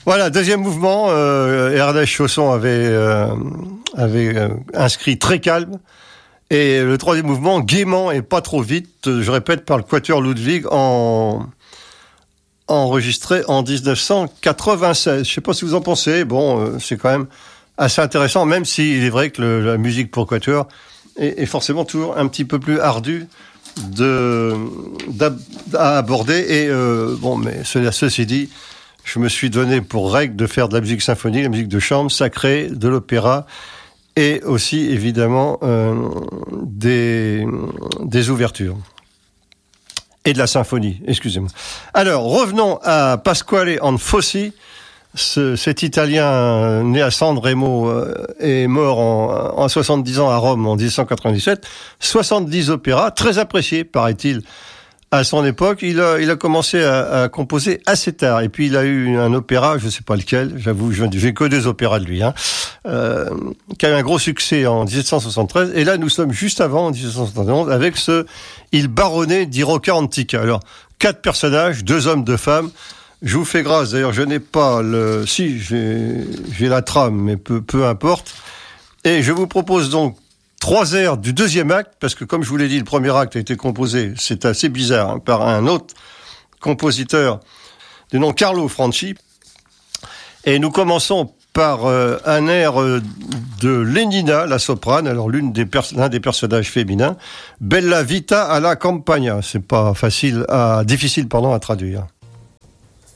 Voilà, deuxième mouvement. Ernest Chausson avait inscrit très calme. Et le troisième mouvement, gaiement et pas trop vite, je répète, par le Quatuor Ludwig, enregistré en 1996. Je ne sais pas ce que vous en pensez. Bon, c'est quand même assez intéressant, même s'il est vrai que la musique pour Quatuor est forcément toujours un petit peu plus ardue à aborder. Et mais ceci dit, je me suis donné pour règle de faire de la musique symphonique, la musique de chambre, sacrée, de l'opéra, et aussi évidemment des ouvertures. Et de la symphonie, excusez-moi. Alors, revenons à Pasquale Anfossi. Cet Italien né à San Remo est mort en 70 ans à Rome en 1997. 70 opéras, très appréciés, paraît-il, à son époque. Il a commencé à composer assez tard. Et puis, il a eu un opéra, je ne sais pas lequel, j'avoue, j'ai que des opéras de lui, qui a eu un gros succès en 1773. Et là, nous sommes juste avant, en 1771, avec Il Barone di Rocca Antica. Alors, 4 personnages, 2 hommes, 2 femmes. Je vous fais grâce, d'ailleurs, je n'ai pas si, j'ai la trame, mais peu importe. Et je vous propose donc 3 airs du deuxième acte, parce que comme je vous l'ai dit, le premier acte a été composé, c'est assez bizarre, par un autre compositeur du nom Carlo Franchi. Et nous commençons par un air de Lénina, la soprane, alors l'un des personnages féminins, Bella Vita alla Campagna. C'est pas difficile à traduire.